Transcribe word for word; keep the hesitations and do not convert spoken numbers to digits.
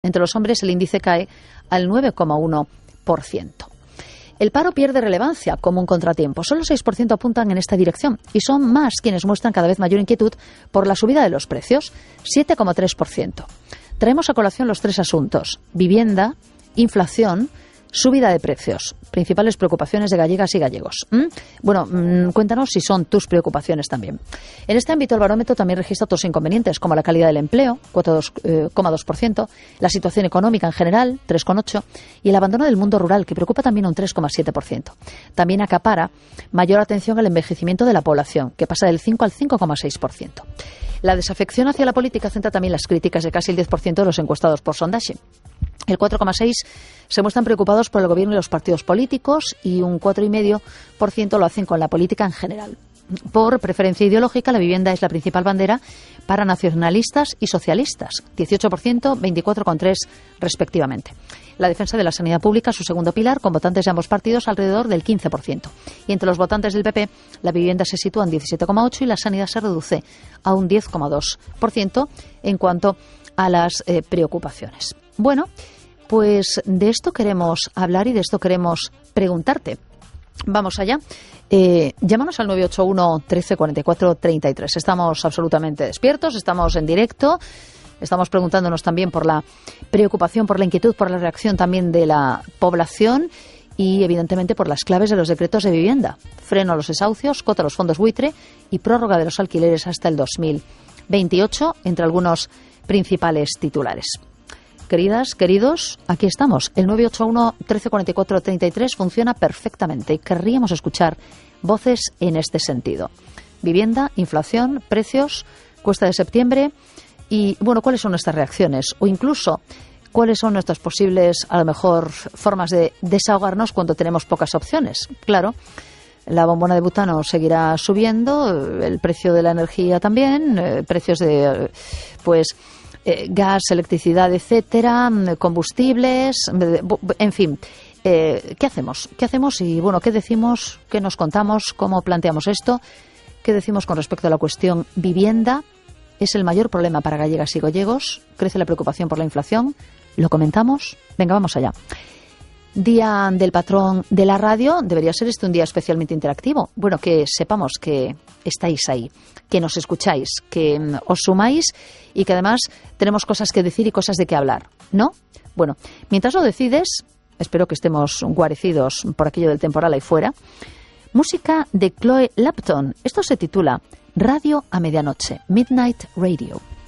Entre los hombres el índice cae al nueve coma uno por ciento. El paro pierde relevancia como un contratiempo. Solo el seis por ciento apuntan en esta dirección y son más quienes muestran cada vez mayor inquietud por la subida de los precios, siete coma tres por ciento. Traemos a colación los tres asuntos: vivienda, inflación, subida de precios. Principales preocupaciones de gallegas y gallegos. ¿Mm? Bueno, mmm, cuéntanos si son tus preocupaciones también. En este ámbito el barómetro también registra otros inconvenientes, como la calidad del empleo, cuatro coma dos por ciento, la situación económica en general, tres coma ocho por ciento, y el abandono del mundo rural, que preocupa también un tres coma siete por ciento. También acapara mayor atención al envejecimiento de la población, que pasa del cinco al cinco coma seis por ciento. La desafección hacia la política centra también las críticas de casi el diez por ciento de los encuestados por Sondage. El cuatro coma seis por ciento se muestran preocupados por el gobierno y los partidos políticos y un cuatro coma cinco por ciento lo hacen con la política en general. Por preferencia ideológica, la vivienda es la principal bandera para nacionalistas y socialistas, dieciocho por ciento, veinticuatro coma tres por ciento respectivamente. La defensa de la sanidad pública, su segundo pilar, con votantes de ambos partidos alrededor del quince por ciento. Y entre los votantes del P P, la vivienda se sitúa en diecisiete coma ocho por ciento y la sanidad se reduce a un diez coma dos por ciento en cuanto a las eh, preocupaciones. Bueno, pues de esto queremos hablar y de esto queremos preguntarte. Vamos allá. Eh, llámanos al nueve ocho uno, trece, cuarenta y cuatro, treinta y tres. Estamos absolutamente despiertos, estamos en directo, estamos preguntándonos también por la preocupación, por la inquietud, por la reacción también de la población y, evidentemente, por las claves de los decretos de vivienda. Freno a los desahucios, cota a los fondos buitre y prórroga de los alquileres hasta el dos mil veintiocho, entre algunos principales titulares. Queridas, queridos, aquí estamos. El nueve ocho uno, trece, cuarenta y cuatro, treinta y tres funciona perfectamente y querríamos escuchar voces en este sentido. Vivienda, inflación, precios, cuesta de septiembre y, bueno, ¿cuáles son nuestras reacciones? O incluso, ¿cuáles son nuestras posibles, a lo mejor, formas de desahogarnos cuando tenemos pocas opciones? Claro, la bombona de butano seguirá subiendo, el precio de la energía también, eh, precios de, pues... Eh, gas, electricidad, etcétera, combustibles, en fin. Eh, ¿Qué hacemos? ¿Qué hacemos? Y bueno, ¿qué decimos? ¿Qué nos contamos? ¿Cómo planteamos esto? ¿Qué decimos con respecto a la cuestión vivienda? ¿Es el mayor problema para gallegas y gallegos? ¿Crece la preocupación por la inflación? ¿Lo comentamos? Venga, vamos allá. Día del patrón de la radio, debería ser este un día especialmente interactivo. Bueno, que sepamos que estáis ahí, que nos escucháis, que os sumáis y que además tenemos cosas que decir y cosas de qué hablar, ¿no? Bueno, mientras lo decides, espero que estemos guarecidos por aquello del temporal ahí fuera, música de Chloe Lapton. Esto se titula Radio a Medianoche, Midnight Radio.